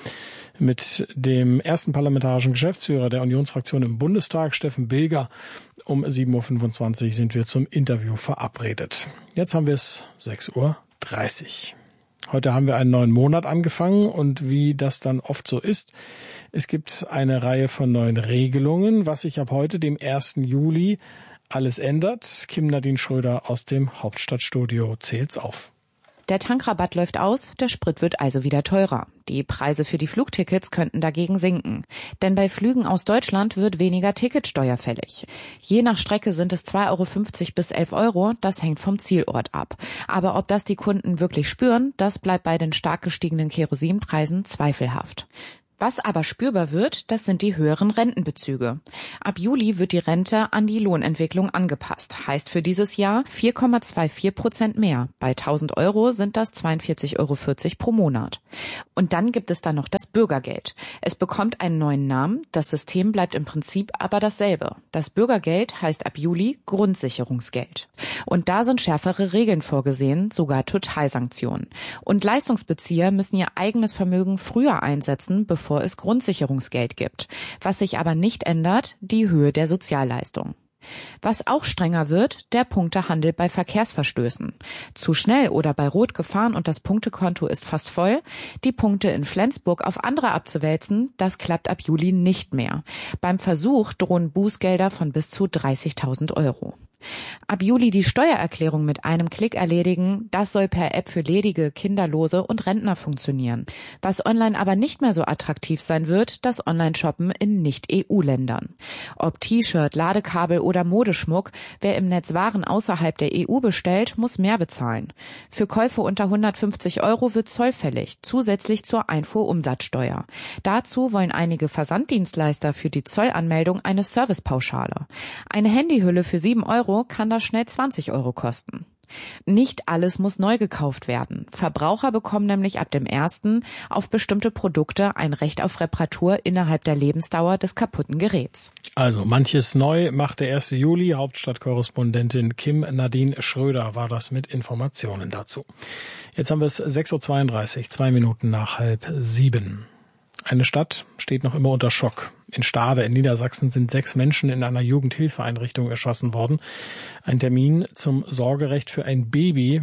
mit dem ersten parlamentarischen Geschäftsführer der Unionsfraktion im Bundestag, Steffen Bilger. Um sieben Uhr fünfundzwanzig sind wir zum Interview verabredet. Jetzt haben wir es sechs Uhr dreißig. Heute haben wir einen neuen Monat angefangen und wie das dann oft so ist, es gibt eine Reihe von neuen Regelungen, was sich ab heute, dem ersten Juli, alles ändert. Kim Nadine Schröder aus dem Hauptstadtstudio zählt's auf. Der Tankrabatt läuft aus, der Sprit wird also wieder teurer. Die Preise für die Flugtickets könnten dagegen sinken. Denn bei Flügen aus Deutschland wird weniger Ticketsteuer fällig. Je nach Strecke sind es zwei Euro fünfzig bis elf Euro, das hängt vom Zielort ab. Aber ob das die Kunden wirklich spüren, das bleibt bei den stark gestiegenen Kerosinpreisen zweifelhaft. Was aber spürbar wird, das sind die höheren Rentenbezüge. Ab Juli wird die Rente an die Lohnentwicklung angepasst. Heißt für dieses Jahr vier Komma vierundzwanzig Prozent mehr. Bei tausend Euro sind das zweiundvierzig Euro vierzig pro Monat. Und dann gibt es dann noch das Bürgergeld. Es bekommt einen neuen Namen. Das System bleibt im Prinzip aber dasselbe. Das Bürgergeld heißt ab Juli Grundsicherungsgeld. Und da sind schärfere Regeln vorgesehen, sogar Totalsanktionen. Und Leistungsbezieher müssen ihr eigenes Vermögen früher einsetzen, bevor bevor es Grundsicherungsgeld gibt. Was sich aber nicht ändert, die Höhe der Sozialleistung. Was auch strenger wird, der Punktehandel bei Verkehrsverstößen. Zu schnell oder bei Rot gefahren und das Punktekonto ist fast voll, die Punkte in Flensburg auf andere abzuwälzen, das klappt ab Juli nicht mehr. Beim Versuch drohen Bußgelder von bis zu dreißigtausend Euro. Ab Juli die Steuererklärung mit einem Klick erledigen, das soll per App für Ledige, Kinderlose und Rentner funktionieren. Was online aber nicht mehr so attraktiv sein wird, das Online-Shoppen in Nicht-E U-Ländern. Ob T-Shirt, Ladekabel oder Modeschmuck, wer im Netz Waren außerhalb der E U bestellt, muss mehr bezahlen. Für Käufe unter hundertfünfzig Euro wird Zoll fällig, zusätzlich zur Einfuhrumsatzsteuer. Dazu wollen einige Versanddienstleister für die Zollanmeldung eine Servicepauschale. Eine Handyhülle für sieben Euro kann das schnell zwanzig Euro kosten. Nicht alles muss neu gekauft werden. Verbraucher bekommen nämlich ab dem ersten auf bestimmte Produkte ein Recht auf Reparatur innerhalb der Lebensdauer des kaputten Geräts. Also manches neu macht der erste Juli. Hauptstadtkorrespondentin Kim Nadine Schröder war das mit Informationen dazu. Jetzt haben wir es sechs Uhr zweiunddreißig, zwei Minuten nach halb sieben. Eine Stadt steht noch immer unter Schock. In Stade in Niedersachsen sind sechs Menschen in einer Jugendhilfeeinrichtung erschossen worden. Ein Termin zum Sorgerecht für ein Baby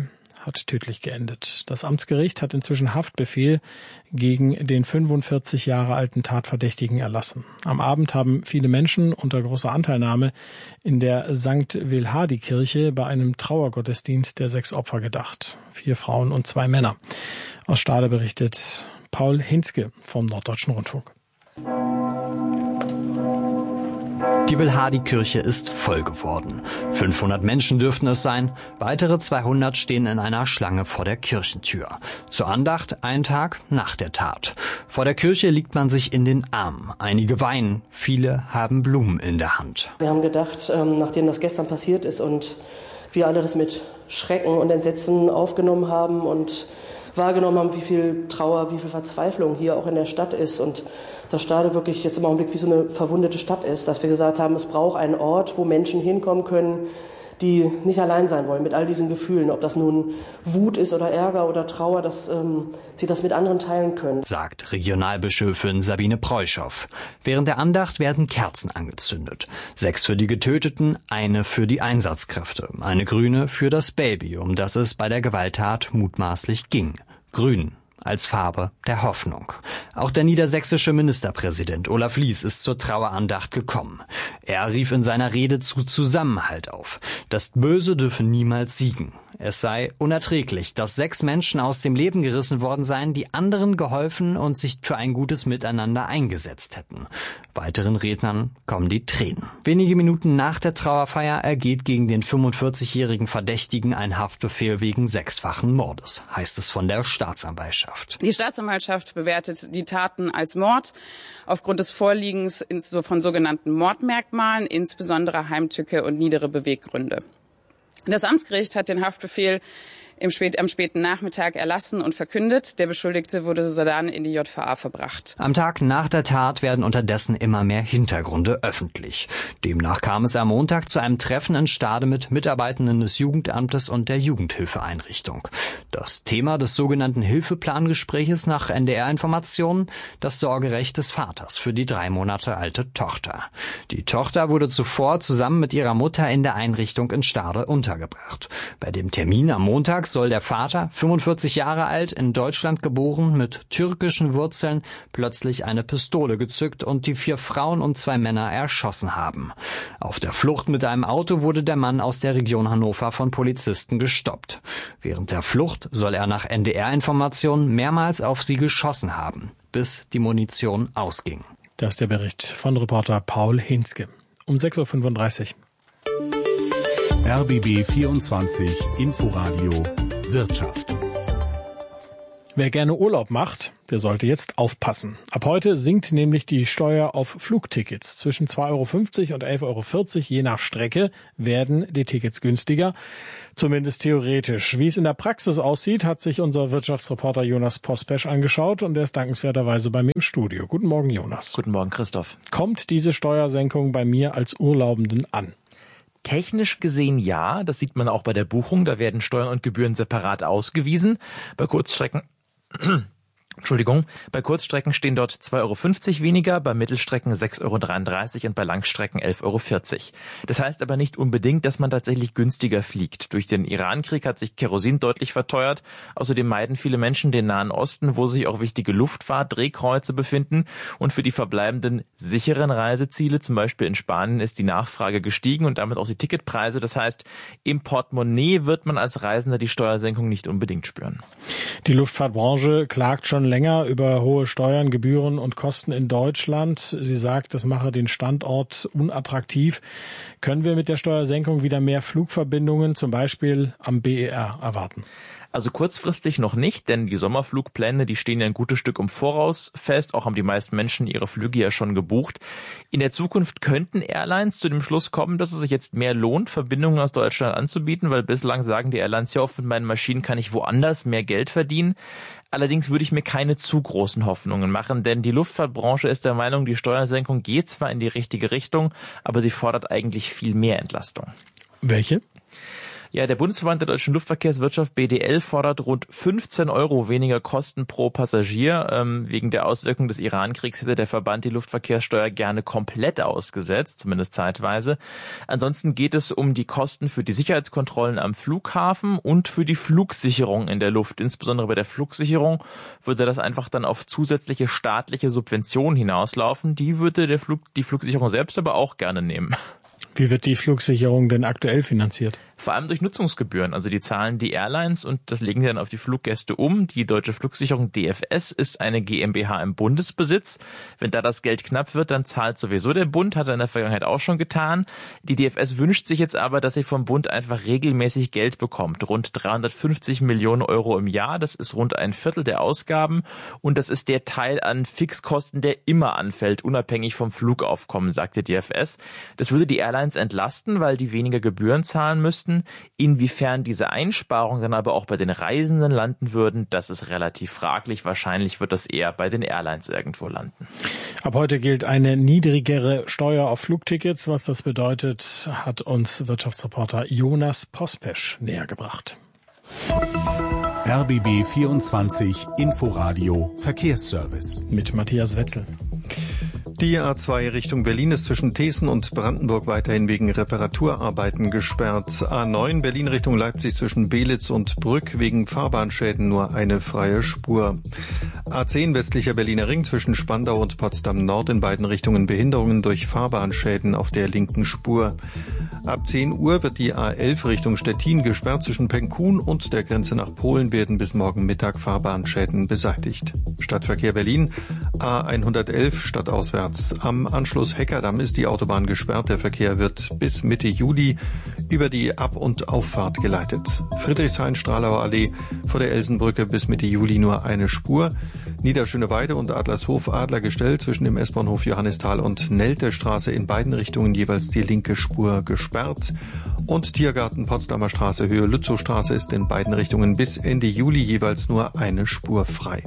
hat tödlich geendet. Das Amtsgericht hat inzwischen Haftbefehl gegen den fünfundvierzig Jahre alten Tatverdächtigen erlassen. Am Abend haben viele Menschen unter großer Anteilnahme in der Sankt Wilhardi-Kirche bei einem Trauergottesdienst der sechs Opfer gedacht. Vier Frauen und zwei Männer. Aus Stade berichtet Paul Hinzke vom Norddeutschen Rundfunk. Die Wilhardi-Kirche ist voll geworden. fünfhundert Menschen dürften es sein. Weitere zweihundert stehen in einer Schlange vor der Kirchentür. Zur Andacht ein Tag nach der Tat. Vor der Kirche liegt man sich in den Armen. Einige weinen, viele haben Blumen in der Hand. Wir haben gedacht, nachdem das gestern passiert ist und wir alle das mit Schrecken und Entsetzen aufgenommen haben und wahrgenommen haben, wie viel Trauer, wie viel Verzweiflung hier auch in der Stadt ist und dass Stade wirklich jetzt im Augenblick wie so eine verwundete Stadt ist, dass wir gesagt haben, es braucht einen Ort, wo Menschen hinkommen können, die nicht allein sein wollen mit all diesen Gefühlen, ob das nun Wut ist oder Ärger oder Trauer, dass ähm, sie das mit anderen teilen können. Sagt Regionalbischöfin Sabine Preuschow. Während der Andacht werden Kerzen angezündet. Sechs für die Getöteten, eine für die Einsatzkräfte, eine grüne für das Baby, um das es bei der Gewalttat mutmaßlich ging. Grün als Farbe der Hoffnung. Auch der niedersächsische Ministerpräsident Olaf Lies ist zur Trauerandacht gekommen. Er rief in seiner Rede zu Zusammenhalt auf. Das Böse dürfe niemals siegen. Es sei unerträglich, dass sechs Menschen aus dem Leben gerissen worden seien, die anderen geholfen und sich für ein gutes Miteinander eingesetzt hätten. Weiteren Rednern kommen die Tränen. Wenige Minuten nach der Trauerfeier ergeht gegen den fünfundvierzigjährigen Verdächtigen ein Haftbefehl wegen sechsfachen Mordes, heißt es von der Staatsanwaltschaft. Die Staatsanwaltschaft bewertet die Taten als Mord aufgrund des Vorliegens von sogenannten Mordmerkmalen, insbesondere Heimtücke und niedere Beweggründe. Das Amtsgericht hat den Haftbefehl im spät, am späten Nachmittag erlassen und verkündet. Der Beschuldigte wurde sodann in die J V A verbracht. Am Tag nach der Tat werden unterdessen immer mehr Hintergründe öffentlich. Demnach kam es am Montag zu einem Treffen in Stade mit Mitarbeitenden des Jugendamtes und der Jugendhilfeeinrichtung. Das Thema des sogenannten Hilfeplangespräches nach N D R-Informationen, das Sorgerecht des Vaters für die drei Monate alte Tochter. Die Tochter wurde zuvor zusammen mit ihrer Mutter in der Einrichtung in Stade untergebracht. Bei dem Termin am Montag soll der Vater, fünfundvierzig Jahre alt, in Deutschland geboren, mit türkischen Wurzeln, plötzlich eine Pistole gezückt und die vier Frauen und zwei Männer erschossen haben. Auf der Flucht mit einem Auto wurde der Mann aus der Region Hannover von Polizisten gestoppt. Während der Flucht soll er nach N D R-Informationen mehrmals auf sie geschossen haben, bis die Munition ausging. Das ist der Bericht von Reporter Paul Hinzke. Um sechs Uhr fünfunddreißig. R B B vierundzwanzig Inforadio Wirtschaft. Wer gerne Urlaub macht, der sollte jetzt aufpassen. Ab heute sinkt nämlich die Steuer auf Flugtickets. Zwischen zwei Euro fünfzig und elf Euro vierzig je nach Strecke werden die Tickets günstiger. Zumindest theoretisch. Wie es in der Praxis aussieht, hat sich unser Wirtschaftsreporter Jonas Pospesch angeschaut und er ist dankenswerterweise bei mir im Studio. Guten Morgen, Jonas. Guten Morgen, Christoph. Kommt diese Steuersenkung bei mir als Urlaubenden an? Technisch gesehen ja, das sieht man auch bei der Buchung, da werden Steuern und Gebühren separat ausgewiesen. Bei Kurzstrecken Entschuldigung, bei Kurzstrecken stehen dort zwei Euro fünfzig weniger, bei Mittelstrecken sechs Euro dreiunddreißig und bei Langstrecken elf Euro vierzig. Das heißt aber nicht unbedingt, dass man tatsächlich günstiger fliegt. Durch den Irankrieg hat sich Kerosin deutlich verteuert. Außerdem meiden viele Menschen den Nahen Osten, wo sich auch wichtige Luftfahrt-Drehkreuze befinden. Und für die verbleibenden sicheren Reiseziele, zum Beispiel in Spanien, ist die Nachfrage gestiegen und damit auch die Ticketpreise. Das heißt, im Portemonnaie wird man als Reisender die Steuersenkung nicht unbedingt spüren. Die Luftfahrtbranche klagt schon länger über hohe Steuern, Gebühren und Kosten in Deutschland. Sie sagt, das mache den Standort unattraktiv. Können wir mit der Steuersenkung wieder mehr Flugverbindungen, zum Beispiel am B E R, erwarten? Also kurzfristig noch nicht, denn die Sommerflugpläne, die stehen ja ein gutes Stück im Voraus fest. Auch haben die meisten Menschen ihre Flüge ja schon gebucht. In der Zukunft könnten Airlines zu dem Schluss kommen, dass es sich jetzt mehr lohnt, Verbindungen aus Deutschland anzubieten, weil bislang sagen die Airlines ja oft, mit meinen Maschinen kann ich woanders mehr Geld verdienen. Allerdings würde ich mir keine zu großen Hoffnungen machen, denn die Luftfahrtbranche ist der Meinung, die Steuersenkung geht zwar in die richtige Richtung, aber sie fordert eigentlich viel mehr Entlastung. Welche? Ja, der Bundesverband der Deutschen Luftverkehrswirtschaft B D L fordert rund fünfzehn Euro weniger Kosten pro Passagier. Ähm, wegen der Auswirkungen des Iran-Kriegs hätte der Verband die Luftverkehrssteuer gerne komplett ausgesetzt, zumindest zeitweise. Ansonsten geht es um die Kosten für die Sicherheitskontrollen am Flughafen und für die Flugsicherung in der Luft. Insbesondere bei der Flugsicherung würde das einfach dann auf zusätzliche staatliche Subventionen hinauslaufen. Die würde der Flug, die Flugsicherung selbst aber auch gerne nehmen. Wie wird die Flugsicherung denn aktuell finanziert? Vor allem durch Nutzungsgebühren. Also die zahlen die Airlines und das legen sie dann auf die Fluggäste um. Die Deutsche Flugsicherung D F S ist eine GmbH im Bundesbesitz. Wenn da das Geld knapp wird, dann zahlt sowieso der Bund, hat er in der Vergangenheit auch schon getan. Die D F S wünscht sich jetzt aber, dass sie vom Bund einfach regelmäßig Geld bekommt. Rund dreihundertfünfzig Millionen Euro im Jahr. Das ist rund ein Viertel der Ausgaben. Und das ist der Teil an Fixkosten, der immer anfällt, unabhängig vom Flugaufkommen, sagt die D F S. Das würde die Airlines entlasten, weil die weniger Gebühren zahlen müssten. Inwiefern diese Einsparungen dann aber auch bei den Reisenden landen würden, das ist relativ fraglich. Wahrscheinlich wird das eher bei den Airlines irgendwo landen. Ab heute gilt eine niedrigere Steuer auf Flugtickets. Was das bedeutet, hat uns Wirtschaftsreporter Jonas Pospesch nähergebracht. R B B vierundzwanzig Inforadio Verkehrsservice mit Matthias Wetzel. Die A zwei Richtung Berlin ist zwischen Thesen und Brandenburg weiterhin wegen Reparaturarbeiten gesperrt. A neun Berlin Richtung Leipzig zwischen Belitz und Brück wegen Fahrbahnschäden nur eine freie Spur. A zehn westlicher Berliner Ring zwischen Spandau und Potsdam Nord in beiden Richtungen Behinderungen durch Fahrbahnschäden auf der linken Spur. Ab zehn Uhr wird die A elf Richtung Stettin gesperrt. Zwischen Penkun und der Grenze nach Polen werden bis morgen Mittag Fahrbahnschäden beseitigt. Stadtverkehr Berlin A hundertelf stadtauswärts. Am Anschluss Heckerdamm ist die Autobahn gesperrt. Der Verkehr wird bis Mitte Juli über die Ab- und Auffahrt geleitet. Friedrichshain-Stralauer Allee vor der Elsenbrücke bis Mitte Juli nur eine Spur. Niederschöneweide und Adlershof Adlergestell zwischen dem S-Bahnhof Johannisthal und Neltestraße in beiden Richtungen jeweils die linke Spur gesperrt. Und Tiergarten Potsdamer Straße Höhe Lützowstraße ist in beiden Richtungen bis Ende Juli jeweils nur eine Spur frei.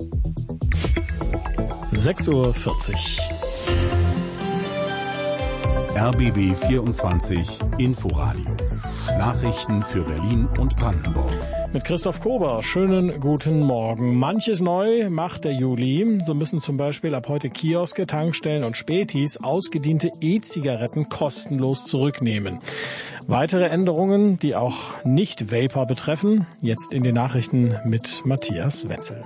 sechs Uhr vierzig. R B B vierundzwanzig Inforadio. Nachrichten für Berlin und Brandenburg. Mit Christoph Kober. Schönen guten Morgen. Manches neu macht der Juli. So müssen zum Beispiel ab heute Kioske, Tankstellen und Spätis ausgediente E-Zigaretten kostenlos zurücknehmen. Weitere Änderungen, die auch nicht Vapor betreffen, jetzt in den Nachrichten mit Matthias Wetzel.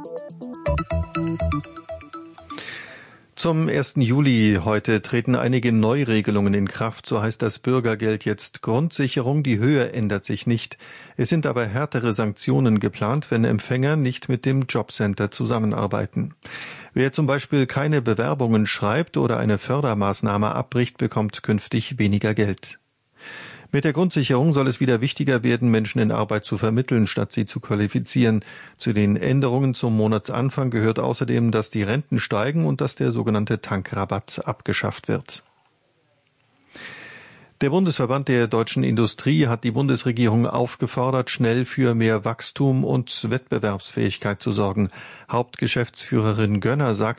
Zum ersten Juli heute treten einige Neuregelungen in Kraft. So heißt das Bürgergeld jetzt Grundsicherung. Die Höhe ändert sich nicht. Es sind aber härtere Sanktionen geplant, wenn Empfänger nicht mit dem Jobcenter zusammenarbeiten. Wer zum Beispiel keine Bewerbungen schreibt oder eine Fördermaßnahme abbricht, bekommt künftig weniger Geld. Mit der Grundsicherung soll es wieder wichtiger werden, Menschen in Arbeit zu vermitteln, statt sie zu qualifizieren. Zu den Änderungen zum Monatsanfang gehört außerdem, dass die Renten steigen und dass der sogenannte Tankrabatt abgeschafft wird. Der Bundesverband der deutschen Industrie hat die Bundesregierung aufgefordert, schnell für mehr Wachstum und Wettbewerbsfähigkeit zu sorgen. Hauptgeschäftsführerin Gönner sagt,